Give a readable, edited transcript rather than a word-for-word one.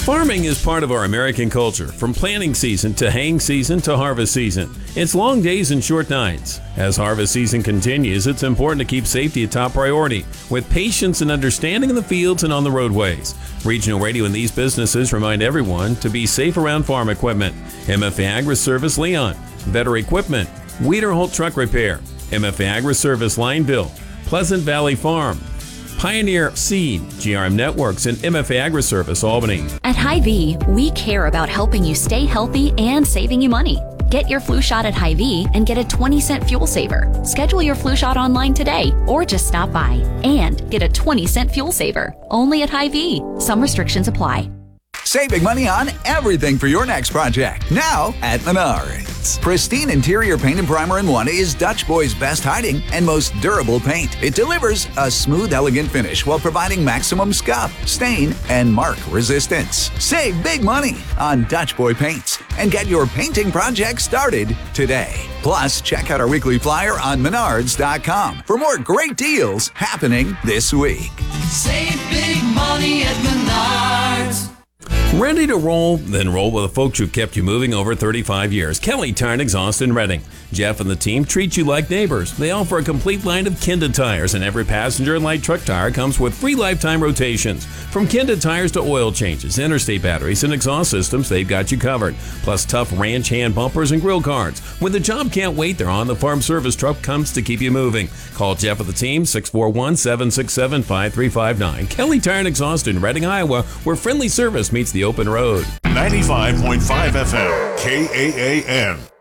Farming is part of our American culture, from planting season to haying season to harvest season. It's long days and short nights. As harvest season continues, it's important to keep safety a top priority, with patience and understanding in the fields and on the roadways. Regional Radio and these businesses remind everyone to be safe around farm equipment. MFA Agri-Service Leon, Vetter Equipment, Wiederholt Truck Repair, MFA Agri-Service Lineville, Pleasant Valley Farm, Pioneer Seed, GRM Networks, and MFA Agri-Service Albany. At Hy-Vee, we care about helping you stay healthy and saving you money. Get your flu shot at Hy-Vee and get a 20-cent fuel saver. Schedule your flu shot online today or just stop by and get a 20-cent fuel saver. Only at Hy-Vee. Some restrictions apply. Save big money on everything for your next project. Now at Menards. Pristine interior paint and primer in one is Dutch Boy's best hiding and most durable paint. It delivers a smooth, elegant finish while providing maximum scuff, stain, and mark resistance. Save big money on Dutch Boy paints and get your painting project started today. Plus, check out our weekly flyer on Menards.com for more great deals happening this week. Save big money at Menards. Ready to roll? Then roll with the folks who've kept you moving over 35 years. Kelly Tire and Exhaust in Reading. Jeff and the team treat you like neighbors. They offer a complete line of Kenda tires, and every passenger and light truck tire comes with free lifetime rotations. From Kenda tires to oil changes, interstate batteries, and exhaust systems, they've got you covered. Plus tough ranch hand bumpers and grill guards. When the job can't wait, their on-the-farm service truck comes to keep you moving. Call Jeff and the team, 641-767-5359. Kelly Tire and Exhaust in Reading, Iowa, where friendly service meets the open road. 95.5 FM, KAAN.